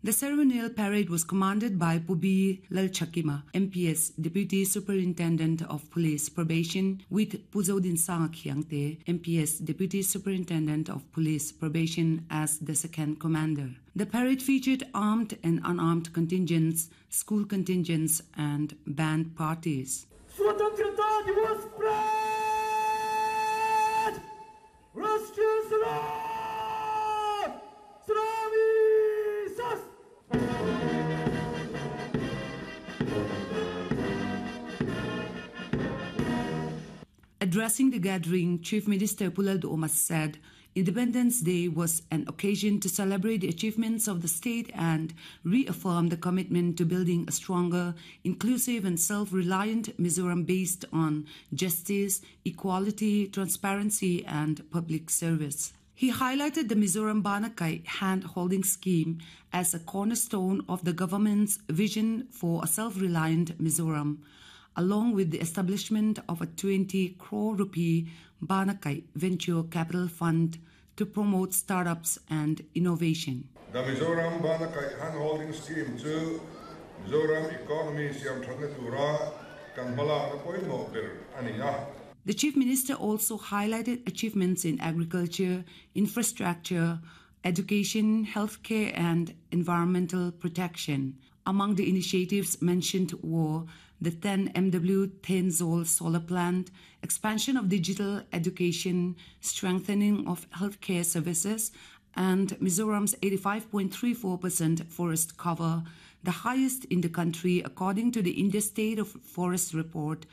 The ceremonial parade was commanded by Pubi Lalchakima, MPS, Deputy Superintendent of Police Probation, with Puzodin Sangakhyangte, MPS, Deputy Superintendent of Police Probation, as the second commander. The parade featured armed and unarmed contingents, school contingents, and band parties. Swatantrata Divas Parade! Rashtriya Salam! Salami Sas! Addressing the gathering, Chief Minister Pulal Duomas said Independence Day was an occasion to celebrate the achievements of the state and reaffirm the commitment to building a stronger, inclusive and self-reliant Mizoram based on justice, equality, transparency and public service. He highlighted the Mizoram Banakai hand-holding scheme as a cornerstone of the government's vision for a self-reliant Mizoram, along with the establishment of a 20 crore rupee Banakai Venture Capital Fund to promote startups and innovation. The Mizoram Banakai hand-holding scheme to Mizoram economy siam thanatura kanmala apoi mokber aniya. The Chief Minister also highlighted achievements in agriculture, infrastructure, education, healthcare and environmental protection. Among the initiatives mentioned were the 10 MW Tenzol solar plant, expansion of digital education, strengthening of healthcare services, and Mizoram's 85.34% forest cover, the highest in the country according to the India State of Forest Report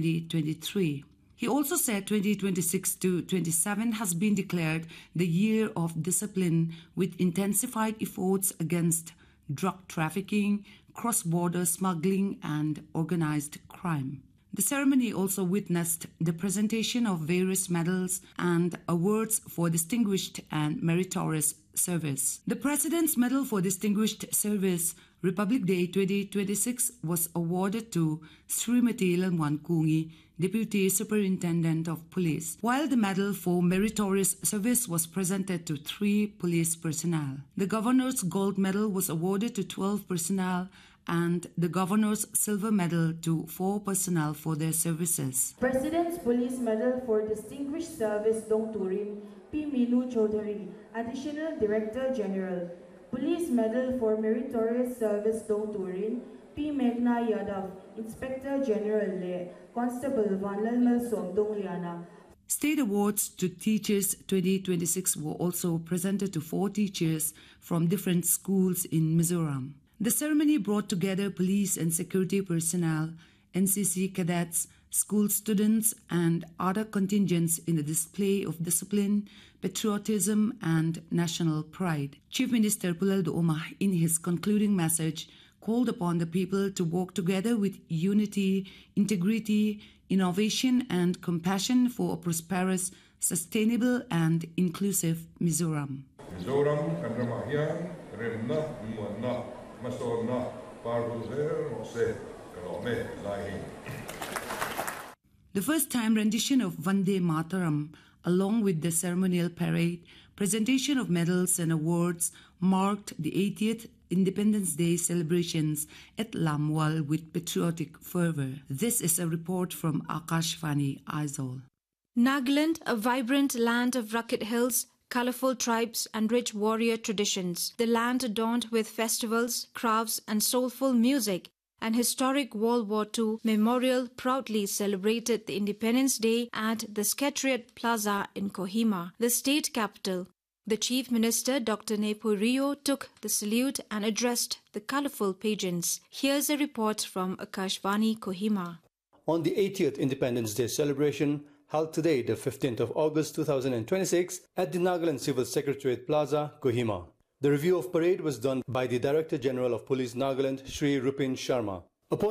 2023. He also said 2026 to 27 has been declared the year of discipline with intensified efforts against drug trafficking, cross-border smuggling and organized crime. The ceremony also witnessed the presentation of various medals and awards for distinguished and meritorious service. The President's Medal for Distinguished Service, Republic Day 2026, was awarded to Srimati Lalwan Kungi, Deputy Superintendent of Police, while the Medal for Meritorious Service was presented to 3 police personnel. The Governor's Gold Medal was awarded to 12 personnel and the Governor's Silver Medal to 4 personnel for their services. President's Police Medal for Distinguished Service Dong Turin, P. Minu Chaudhary, Additional Director General. Police Medal for Meritorious Service Dong Turin, P. Meghna Yadav, Inspector General Le, Constable Vanlalmal Somdong Liana. State awards to teachers 2026 were also presented to 4 teachers from different schools in Mizoram. The ceremony brought together police and security personnel, NCC cadets, school students and other contingents in a display of discipline, patriotism and national pride. Chief Minister Pulal Duoma, in his concluding message, called upon the people to work together with unity, integrity, innovation and compassion for a prosperous, sustainable and inclusive Mizoram. Mizoram kanramahian remna muanna masona parvuzer se kalome lahi. The first-time rendition of Vande Mataram, along with the ceremonial parade, presentation of medals and awards, marked the 80th Independence Day celebrations at Lamwal with patriotic fervor. This is a report from Akashvani Aizawl. Nagaland, a vibrant land of rugged hills, colorful tribes and rich warrior traditions. The land adorned with festivals, crafts and soulful music. An historic World War II memorial proudly celebrated the Independence Day at the Secretariat Plaza in Kohima, the state capital. The Chief Minister, Dr. Nepo Rio, took the salute and addressed the colorful pageants. Here's a report from Akashvani Kohima. On the 80th Independence Day celebration, held today, the 15th of August 2026, at the Nagaland Civil Secretariat Plaza, Kohima. The review of parade was done by the Director General of Police Nagaland, Shri Rupin Sharma.